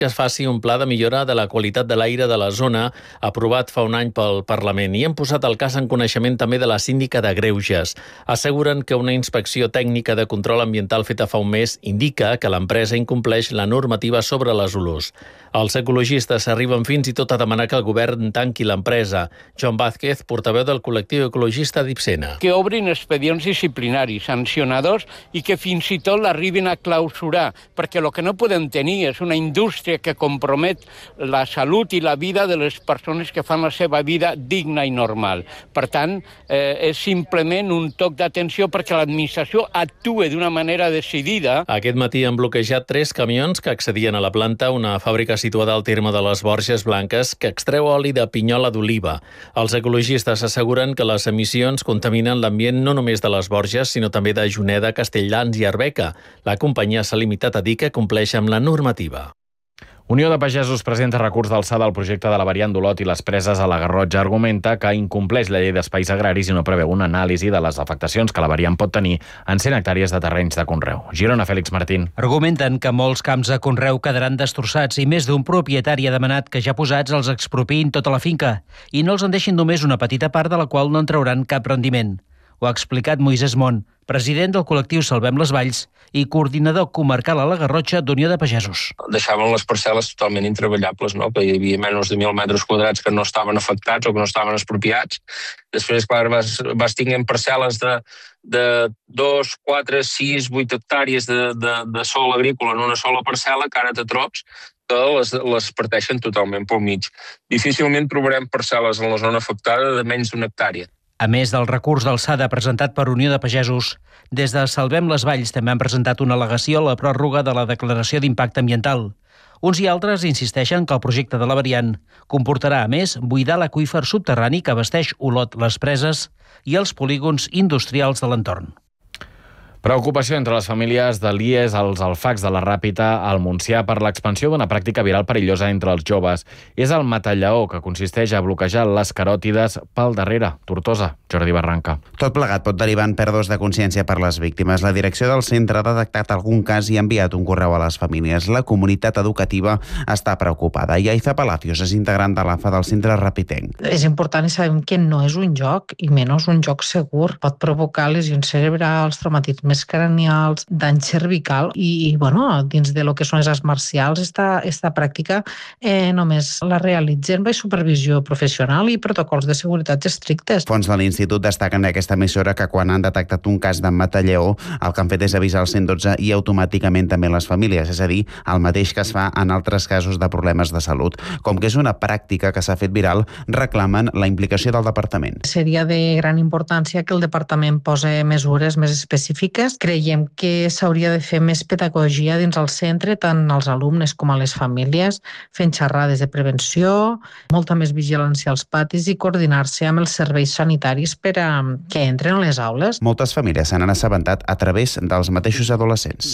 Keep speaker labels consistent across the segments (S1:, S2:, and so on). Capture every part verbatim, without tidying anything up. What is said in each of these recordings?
S1: que es faci un pla de millora de la qualitat de l'aire de la zona aprovat fa un any pel Parlament i han posat el cas en coneixement també de la síndica de Greuges. Asseguren que una inspecció tècnica de control ambiental feta fa un mes indica que l'empresa incompleix la normativa sobre les olors. Els ecologistes arriben fins i tot a demanar que el govern tanqui l'empresa. Joan Vázquez, portaveu del col·lectiu ecologista d'Ipsena.
S2: Que obrin expedients disciplinaris, sancionadors i que fins i tot l'arribin a clausurar, perquè el que no podem tenir és una indústria que compromet la salut i la vida de les persones que fan la seva vida digna i normal. Per tant, eh, és simplement un toc d'atenció perquè l'administració actue d'una manera decidida.
S1: Aquest matí han bloquejat tres camions que accedien a la planta, una fàbrica situada al terme de les Borges Blanques que extreu oli de pinyola d'oliva. Els ecologistes asseguren que les emissions contaminen l'ambient no només de les Borges, sinó també de Juneda, Castelldans i Arbeca. La companyia s'ha limitat a dir que compleix amb la normativa.
S3: Unió de Pagesos presenta recurs d'alçada al projecte de la variant d'Olot i les preses a la Garrotxa. Argumenta que incompleix la llei d'espais agraris i no preveu una anàlisi de les afectacions que la variant pot tenir en cent hectàrees de terrenys de conreu. Girona, Fèlix Martín.
S4: Argumenten que molts camps de conreu quedaran destrossats i més d'un propietari ha demanat que ja posats els expropiïn tota la finca i no els en deixin només una petita part de la qual no en trauran cap rendiment. Ho ha explicat Moisès Mont, president del col·lectiu Salvem les Valls i coordinador comarcal a la Garrotxa d'Unió de Pagesos.
S5: Deixaven les parcel·les totalment intreballables, no? Que hi havia menys de mil metres quadrats que no estaven afectats o que no estaven expropiats. Després, clar, vas, vas tinguent parcel·les de, de dos, quatre, sis, vuit hectàrees de, de, de sol agrícola en una sola parcel·la, que ara te trobs que les, les parteixen totalment pel mig. Difícilment trobarem parcel·les en la zona afectada de menys d'una hectàrea.
S4: A més del recurs d'alçada presentat per Unió de Pagesos, des de Salvem les Valls també han presentat una al·legació a la pròrroga de la declaració d'impacte ambiental. Uns i altres insisteixen que el projecte de la variant comportarà, a més, buidar l'aqüífer subterrani que abasteix Olot, les preses i els polígons industrials de l'entorn.
S3: Preocupació entre les famílies de l'I E S als alfacs de la Ràpita al Montsià per l'expansió d'una pràctica viral perillosa entre els joves. És el matallaó, que consisteix a bloquejar les caròtides pel darrere. Tortosa, Jordi Barranca.
S6: Tot plegat pot derivar en pèrdues de consciència per les víctimes. La direcció del centre ha detectat algun cas i ha enviat un correu a les famílies. La comunitat educativa està preocupada. Yaiza Palacios és integrant de l'A F A del centre Rapitenc.
S7: És important i sabem que no és un joc, i menys un joc segur. Pot provocar lesions cerebrals, traumatismes més cranials, dany cervical i, i bueno, dins de lo que són les arts marcials, esta, esta pràctica eh, només la realitzen amb supervisió professional i protocols de seguretat estrictes.
S6: Fons de l'Institut destaquen d'aquesta emissora que quan han detectat un cas de matallaó, el que han fet és avisar el cent dotze i automàticament també les famílies, és a dir, el mateix que es fa en altres casos de problemes de salut. Com que és una pràctica que s'ha fet viral, reclamen la implicació del departament.
S7: Seria de gran importància que el departament posi mesures més específiques. Creiem que s'hauria de fer més pedagogia dins el centre, tant als alumnes com a les famílies, fent xerrades de prevenció, molta més vigilància als patis i coordinar-se amb els serveis sanitaris per a que entren a les aules.
S6: Moltes famílies se n'han assabentat a través dels mateixos adolescents.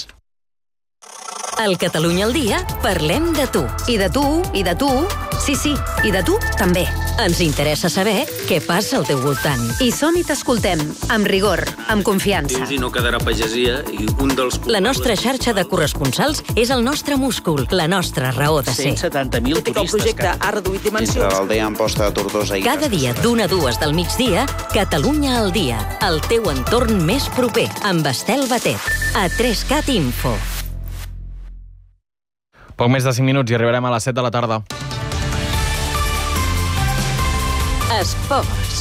S8: Al Catalunya al dia parlem de tu. I de tu, i de tu, sí, sí, i de tu també. Ens interessa saber què passa al teu voltant. I som i t'escoltem, amb rigor, amb confiança.
S9: I no quedarà pagesia i un dels...
S8: La nostra xarxa de corresponsals és el nostre múscul, la nostra raó de ser.
S9: cent setanta mil turistes.
S10: El projecte ha reduït dimensions.
S6: Entre l'aldea Amposta de Tortosa i...
S8: Cada dia d'una a dues del migdia, Catalunya al dia, el teu entorn més proper, amb Estel Batet, a tres cat Info.
S3: Poc més de cinc minuts i arribarem a les set de la tarda.
S8: Esports.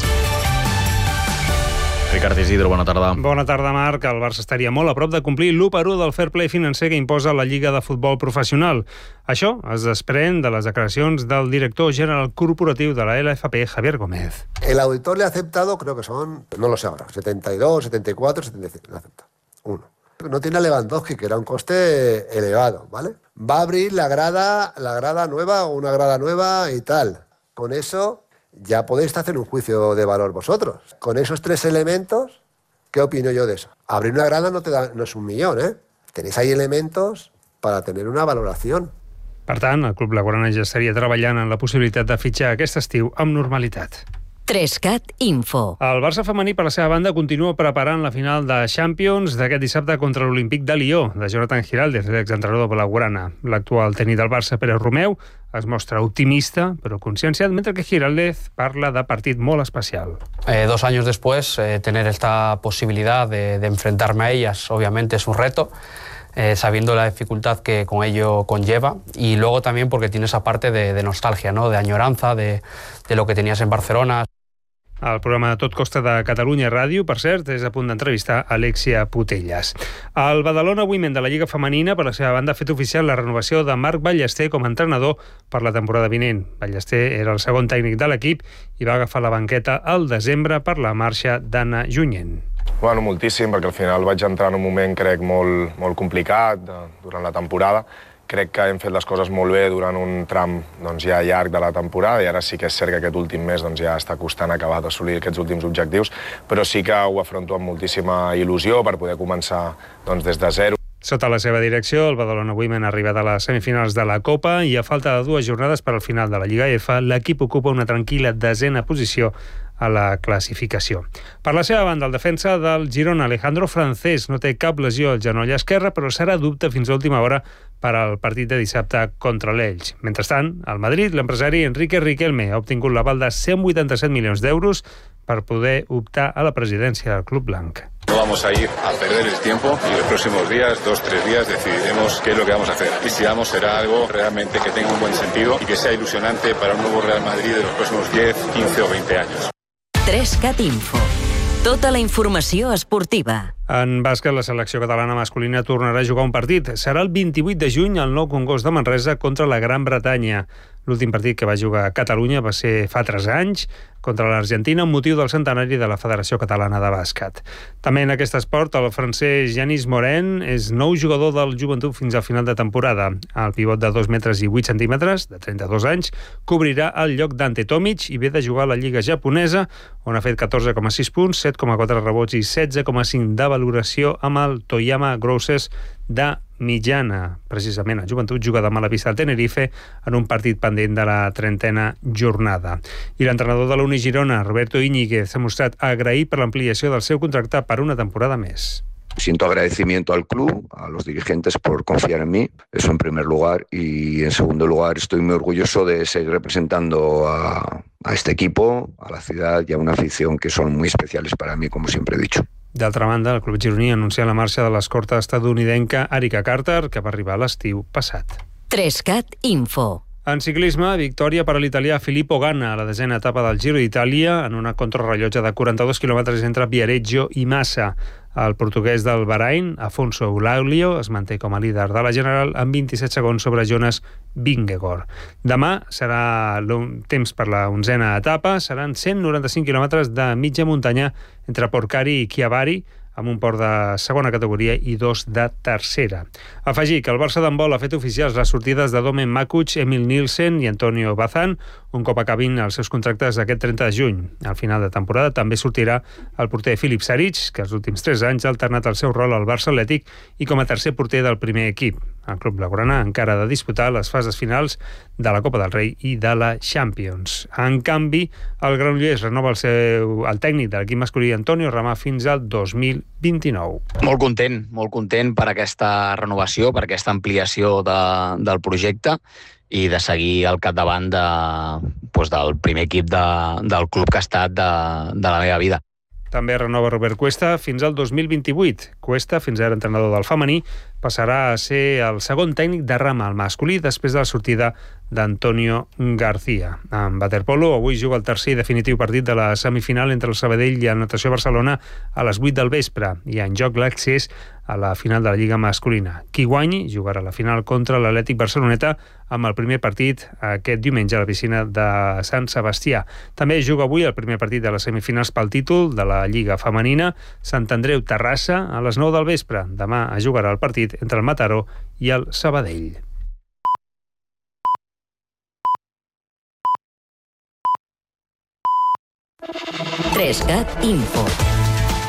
S3: Ricard Isidro, bona tarda.
S11: Bona tarda, Marc. El Barça estaria molt a prop de complir l'u per u del fair play financer que imposa la Lliga de Futbol Professional. Això es desprèn de les declaracions del director general corporatiu de la L F P, Javier Gómez.
S12: El auditor le ha aceptado, creo que son, no lo sé ahora, setenta y dos, setenta y cuatro, setenta y cinco, le acepta. Uno. No tiene a Lewandowski, que era un coste elevado, ¿vale? Va a abrir la grada, la grada nueva o una grada nueva y tal. Con eso ya podéis hacer un juicio de valor vosotros. Con esos tres elementos, ¿qué opino yo de eso? Abrir una grada no, te da, no es un millón, ¿eh? Tenéis ahí elementos para tener una valoración.
S11: Per tant, el Club Blaugrana ja estaria treballant en la possibilitat de fitxar aquest estiu amb normalitat.
S8: Trescat Info.
S11: El Barça femení, per la seva banda, continua preparant la final de Champions d'aquest dissabte contra l'Olímpic de Lió, de Jonathan Giraldez, l'exentrenador blaugrana. L'actual tècnic del Barça, Pere Romeu, es mostra optimista, però conscienciat, mentre que Giraldez parla de partit molt especial.
S10: Eh, dos años después, eh, tener esta posibilidad de, de enfrentarme a ellas, obviamente es un reto. Eh, sabiendo la dificultad que con ello conlleva, y luego también porque tiene esa parte de, de nostalgia, ¿no? De añoranza, de, de lo que tenías en Barcelona.
S11: El programa de Tot Costa de Catalunya Ràdio, per cert, és a punt d'entrevistar Alexia Putellas. El Badalona Women de la Lliga Femenina, per la seva banda, ha fet oficial la renovació de Marc Ballester com a entrenador per la temporada vinent. Ballester era el segon tècnic de l'equip i va agafar la banqueta al desembre per la marxa d'Anna Junyent.
S13: Bueno, moltíssim, perquè al final vaig entrar en un moment, crec, molt, molt complicat durant la temporada. Crec que hem fet les coses molt bé durant un tram doncs, ja llarg de la temporada i ara sí que és cert que aquest últim mes doncs, ja està costant acabar d'assolir aquests últims objectius, però sí que ho afronto amb moltíssima il·lusió per poder començar doncs, des de zero.
S11: Sota la seva direcció, el Badalona Women ha arribat a les semifinals de la Copa i a falta de dues jornades per al final de la Lliga F, l'equip ocupa una tranquil·la desena posició a la classificació. Per la seva banda, el defensa del Girona, Alejandro Francés, no té cap lesió al genoll esquerre, però serà dubte fins a última hora per al partit de dissabte contra l'Elx. Mentrestant, al Madrid, l'empresari Enrique Riquelme ha obtingut l'aval de cent vuitanta-set milions d'euros per poder optar a la presidència del club blanc.
S14: No vamos a ir a perder el tiempo y los próximos días, dos, tres días, decidiremos qué es lo que vamos a hacer. Y si vamos, será algo realmente que tenga un buen sentido y que sea ilusionante para un nuevo Real Madrid de los próximos diez, quince o veinte años.
S8: Trescat Info. Tota la informació esportiva.
S11: En bàsquet, la selecció catalana masculina tornarà a jugar un partit. Serà el vint-i-vuit de juny al Nou Congost de Manresa contra la Gran Bretanya. L'últim partit que va jugar a Catalunya va ser fa tres anys contra l'Argentina amb motiu del centenari de la Federació Catalana de Bàsquet. També en aquest esport, el francès Yanis Morin és nou jugador del Joventut fins al final de temporada. El pivot de dos metres i vuit centímetres, de trenta-dos anys, cobrirà el lloc d'Ante Tomic i ve de jugar a la Lliga japonesa, on ha fet catorze coma sis punts, set coma quatre rebots i setze coma cinc de valoració amb el Toyama Grosses de mitjana. Precisament el Joventut juga demà a la pista del Tenerife en un partit pendent de la trentena jornada. I l'entrenador de l'Uni Girona, Roberto Íñiguez, s'ha mostrat agraït per l'ampliació del seu contracte per una temporada més.
S15: Siento agradecimiento al club, a los dirigentes por confiar en mí, eso en primer lugar, y en segundo lugar estoy muy orgulloso de seguir representando a, a este equipo, a la ciudad y a una afición que son muy especiales para mí, como siempre he dicho.
S11: D'altra banda, el club gironí ha anunciat la marxa de l'escorta estadounidenca Erika Carter, que va arribar l'estiu passat.
S8: Trescat Info.
S11: En ciclisme, victòria per a l'italià Filippo Ganna a la desena etapa del Giro d'Itàlia en una contrarrellotge de quaranta-dos quilòmetres entre Viareggio i Massa. El portuguès del Bahrain, Afonso Eulaulio, es manté com a líder de la general amb vint-i-set segons sobre Jonas Vingegaard. Demà serà un temps per la onzena etapa, seran cent noranta-cinc quilòmetres de mitja muntanya entre Porcari i Chiavari, amb un port de segona categoria i dos de tercera. Afegir que el Barça d'handbol ha fet oficials les sortides de Domen Makuch, Emil Nielsen i Antonio Bazán, un cop acabin els seus contractes aquest trenta de juny. Al final de temporada també sortirà el porter Filip Saric, que els últims tres anys ha alternat el seu rol al Barça Atlètic i com a tercer porter del primer equip. El club blaugrana encara ha de disputar les fases finals de la Copa del Rei i de la Champions. En canvi, el Granollers renova el, seu, el tècnic de l'equip masculí Antonio Ramà fins al dos mil vint-i-nou.
S16: Molt content, molt content per aquesta renovació, per aquesta ampliació de, del projecte i de seguir al capdavant de, doncs del primer equip de, del club que ha estat de, de la meva vida.
S11: També renova Robert Cuesta fins al dos mil vint-i-vuit. Cuesta, fins ara entrenador del femení, passarà a ser el segon tècnic de rama al masculí després de la sortida d'Antonio García. En waterpolo, avui juga el tercer i definitiu partit de la semifinal entre el Sabadell i el Natació Barcelona a les vuit del vespre. Hi ha en joc l'accés a la final de la Lliga masculina. Qui guanyi jugarà la final contra l'Atlètic Barceloneta amb el primer partit aquest diumenge a la piscina de Sant Sebastià. També juga avui el primer partit de les semifinals pel títol de la Lliga femenina, Sant Andreu Terrassa, a les nou del vespre. Demà es jugarà el partit entre el Mataró i el Sabadell.
S8: Trescat Info.